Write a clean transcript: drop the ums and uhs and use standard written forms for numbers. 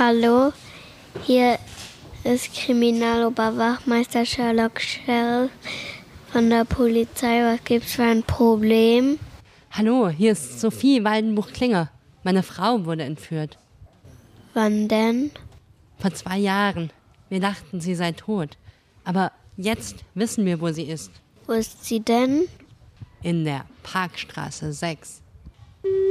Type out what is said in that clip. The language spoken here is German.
Hallo, hier ist Kriminaloberwachmeister Sherlock Shell von der Polizei. Was gibt's für ein Problem? Hallo, hier ist Sophie Waldenbuch-Klinger. Meine Frau wurde entführt. Wann denn? Vor 2 Jahren. Wir dachten, sie sei tot. Aber jetzt wissen wir, wo sie ist. Wo ist sie denn? In der Parkstraße 6.